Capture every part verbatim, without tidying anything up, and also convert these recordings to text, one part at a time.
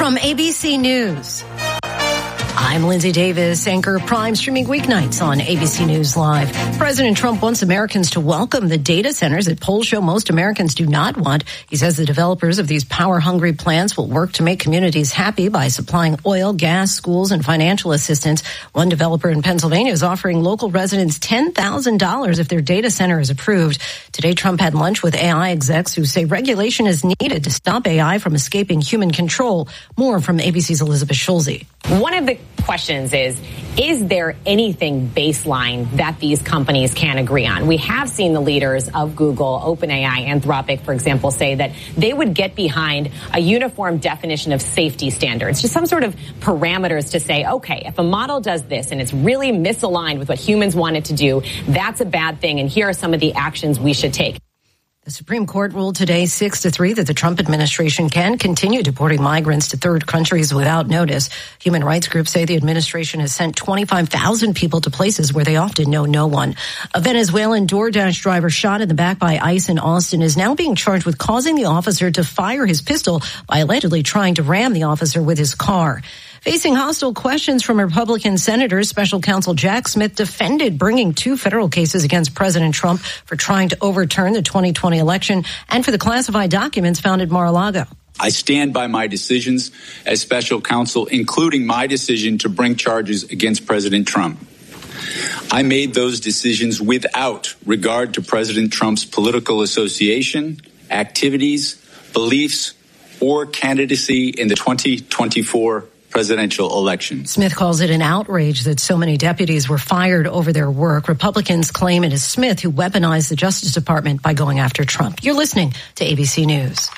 From A B C News, I'm Lindsay Davis, anchor Prime, streaming weeknights on A B C News Live. President Trump wants Americans to welcome the data centers that polls show most Americans do not want. He says the developers of these power-hungry plants will work to make communities happy by supplying oil, gas, schools, and financial assistance. One developer in Pennsylvania is offering local residents ten thousand dollars if their data center is approved. Today, Trump had lunch with A I execs who say regulation is needed to stop A I from escaping human control. More from A B C's Elizabeth Schulze. One of the questions is, is there anything baseline that these companies can agree on? We have seen the leaders of Google, OpenAI, Anthropic, for example, say that they would get behind a uniform definition of safety standards, just some sort of parameters to say, okay, if a model does this and it's really misaligned with what humans want it to do, that's a bad thing, and here are some of the actions we should take. The Supreme Court ruled today six to three that the Trump administration can continue deporting migrants to third countries without notice. Human rights groups say the administration has sent twenty-five thousand people to places where they often know no one. A Venezuelan DoorDash driver shot in the back by ICE in Austin is now being charged with causing the officer to fire his pistol by allegedly trying to ram the officer with his car. Facing hostile questions from Republican senators, Special Counsel Jack Smith defended bringing two federal cases against President Trump for trying to overturn the twenty twenty election and for the classified documents found at Mar-a-Lago. I stand by my decisions as special counsel, including my decision to bring charges against President Trump. I made those decisions without regard to President Trump's political association, activities, beliefs, or candidacy in the twenty twenty-four presidential election. Smith calls it an outrage that so many deputies were fired over their work. Republicans claim it is Smith who weaponized the Justice Department by going after Trump. You're listening to A B C News.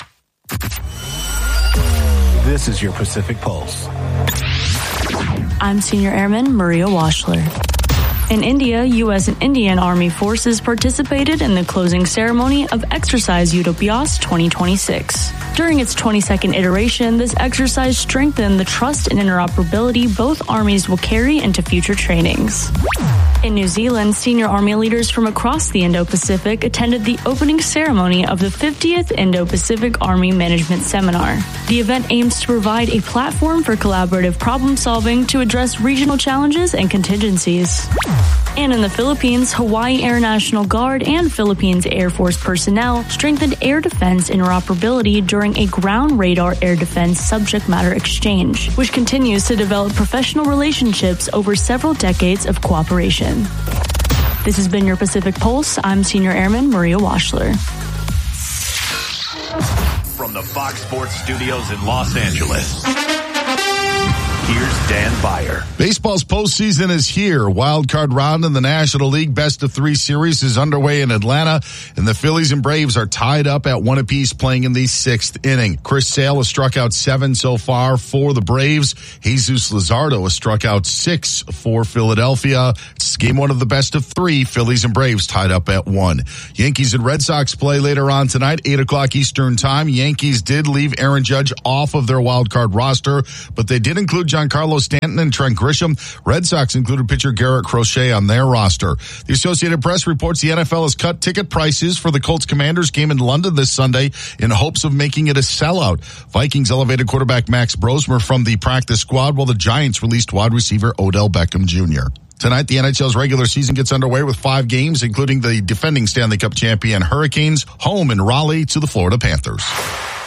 This is your Pacific Pulse. I'm Senior Airman Maria Washler. In India, U S and Indian Army forces participated in the closing ceremony of Exercise Utopias twenty twenty-six. During its twenty-second iteration, this exercise strengthened the trust and interoperability both armies will carry into future trainings. In New Zealand, senior Army leaders from across the Indo-Pacific attended the opening ceremony of the fiftieth Indo-Pacific Army Management Seminar. The event aims to provide a platform for collaborative problem solving to address regional challenges and contingencies. And in the Philippines, Hawaii Air National Guard and Philippines Air Force personnel strengthened air defense interoperability during a ground radar air defense subject matter exchange, which continues to develop professional relationships over several decades of cooperation. This has been your Pacific Pulse. I'm Senior Airman Maria Washler. From the Fox Sports Studios in Los Angeles, here's Dan Byer. Baseball's postseason is here. Wild card round in the National League Best of Three series is underway in Atlanta, and the Phillies and Braves are tied up at one apiece playing in the sixth inning. Chris Sale has struck out seven so far for the Braves. Jesus Luzardo has struck out six for Philadelphia. It's game one of the best of three. Phillies and Braves tied up at one. Yankees and Red Sox play later on tonight, eight o'clock Eastern time. Yankees did leave Aaron Judge off of their wild card roster, but they did include Giancarlo Stanton and Trent Grisham. Red Sox included pitcher Garrett Crochet on their roster. The Associated Press reports the N F L has cut ticket prices for the Colts Commanders game in London this Sunday in hopes of making it a sellout. Vikings elevated quarterback Max Brosmer from the practice squad, while the Giants released wide receiver Odell Beckham Junior Tonight, the N H L's regular season gets underway with five games, including the defending Stanley Cup champion Hurricanes, home in Raleigh to the Florida Panthers.